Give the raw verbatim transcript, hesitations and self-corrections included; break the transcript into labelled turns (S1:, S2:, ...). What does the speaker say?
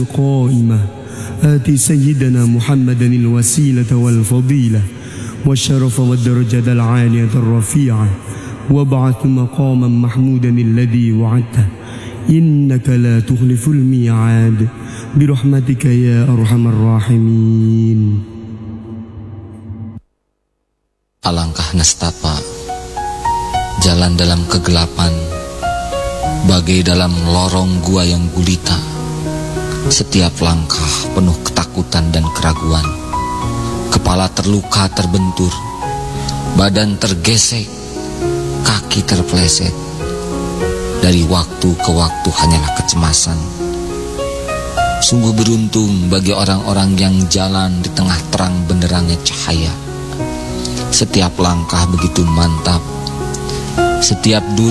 S1: قائمة آت سيدنا محمدا الوسيلة والفضيلة والشرف والدرجة العالية الرفيعة وابعث مقاما محمودا الذي وعدته إنك لا تخلف الميعاد برحمتك يا أرحم الراحمين.
S2: Alangkah nestapa jalan dalam kegelapan, bagai dalam lorong gua yang gulita. Setiap langkah penuh ketakutan dan keraguan. Kepala terluka terbentur, badan tergesek, kaki terpleset. Dari waktu ke waktu hanyalah kecemasan. Sungguh beruntung bagi orang-orang yang jalan di tengah terang benderangnya cahaya. Setiap langkah begitu mantap, setiap